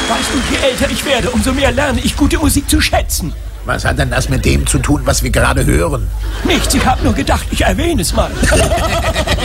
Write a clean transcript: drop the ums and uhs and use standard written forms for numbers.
Weißt du, je älter ich werde, umso mehr lerne ich gute Musik zu schätzen. Was hat denn das mit dem zu tun, was wir gerade hören? Nichts, ich habe nur gedacht, ich erwähne es mal.